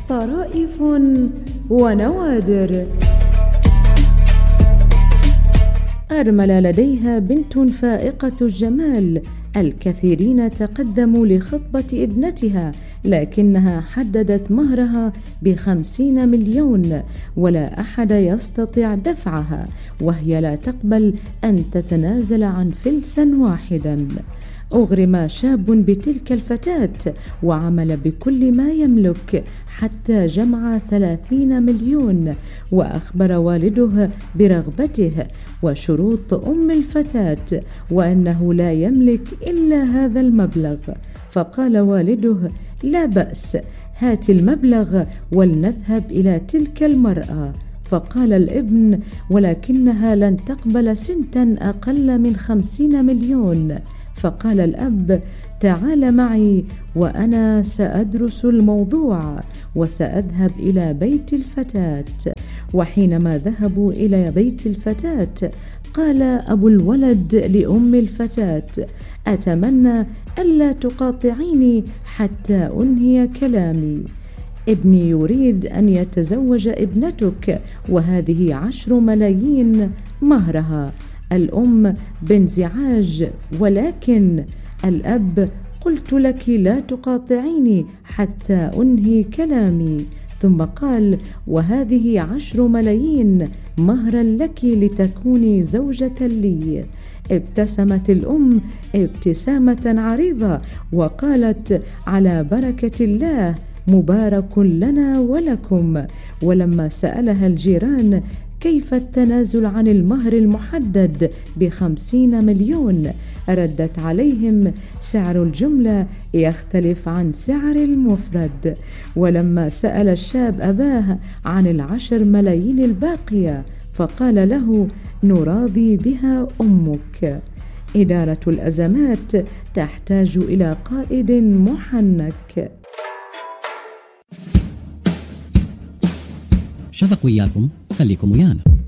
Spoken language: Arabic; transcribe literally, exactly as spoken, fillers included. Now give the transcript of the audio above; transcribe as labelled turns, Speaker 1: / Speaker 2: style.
Speaker 1: طرائف ونوادر. أرملة لديها بنت فائقة الجمال، الكثيرين تقدموا لخطبة ابنتها لكنها حددت مهرها بخمسين مليون ولا أحد يستطيع دفعها، وهي لا تقبل أن تتنازل عن فلسا واحدا. أغرم شاب بتلك الفتاة وعمل بكل ما يملك حتى جمع ثلاثين مليون، وأخبر والده برغبته وشروط أم الفتاة وأنه لا يملك إلا هذا المبلغ. فقال والده: لا بأس، هات المبلغ ولنذهب إلى تلك المرأة. فقال الابن: ولكنها لن تقبل سنتا أقل من خمسين مليون. فقال الأب: تعال معي وأنا سأدرس الموضوع وسأذهب إلى بيت الفتاة. وحينما ذهبوا إلى بيت الفتاة قال أبو الولد لأم الفتاة: أتمنى ألا تقاطعيني حتى أنهي كلامي. ابني يريد أن يتزوج ابنتك وهذه عشر ملايين مهرها. الأم بانزعاج: ولكن الأب: قلت لك لا تقاطعيني حتى أنهي كلامي. ثم قال: وهذه عشر ملايين مهرا لك لتكوني زوجة لي. ابتسمت الأم ابتسامة عريضة وقالت: على بركة الله، مبارك لنا ولكم. ولما سألها الجيران كيف التنازل عن المهر المحدد بخمسين مليون، ردت عليهم: سعر الجملة يختلف عن سعر المفرد. ولما سأل الشاب أباه عن العشر ملايين الباقية فقال له: نراضي بها أمك. إدارة الأزمات تحتاج إلى قائد محنك.
Speaker 2: شفق وياكم، خليكم ويانا.